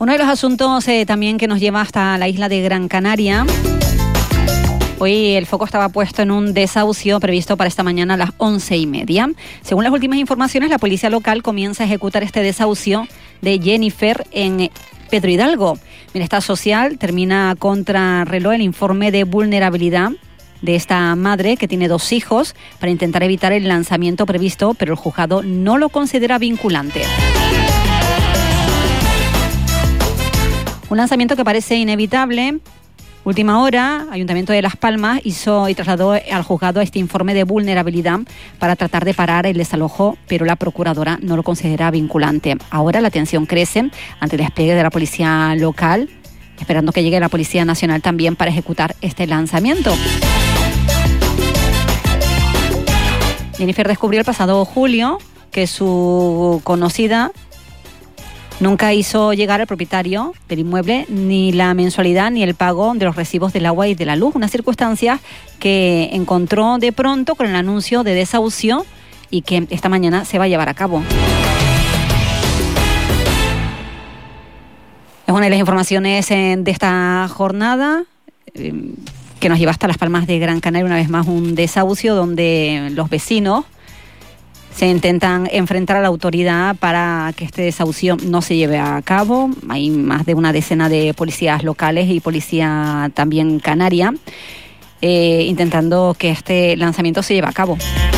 Uno de los asuntos también que nos lleva hasta la isla de Gran Canaria. Hoy el foco estaba puesto en un desahucio previsto para esta mañana a las 11:30. Según las últimas informaciones, la policía local comienza a ejecutar este desahucio de Jennifer en Pedro Hidalgo. Bienestar Social termina contra reloj el informe de vulnerabilidad de esta madre que tiene 2 hijos para intentar evitar el lanzamiento previsto, pero el juzgado no lo considera vinculante. Un lanzamiento que parece inevitable. Última hora, Ayuntamiento de Las Palmas hizo y trasladó al juzgado este informe de vulnerabilidad para tratar de parar el desalojo, pero la procuradora no lo considera vinculante. Ahora la tensión crece ante el despliegue de la policía local, esperando que llegue la Policía Nacional también para ejecutar este lanzamiento. Jennifer descubrió el pasado julio que su conocida nunca hizo llegar al propietario del inmueble ni la mensualidad ni el pago de los recibos del agua y de la luz, una circunstancia que encontró de pronto con el anuncio de desahucio y que esta mañana se va a llevar a cabo. Es una de las informaciones de esta jornada que nos lleva hasta Las Palmas de Gran Canaria, una vez más un desahucio donde los vecinos se intentan enfrentar a la autoridad para que este desahucio no se lleve a cabo. Hay más de una decena de policías locales y policía también canaria intentando que este lanzamiento se lleve a cabo.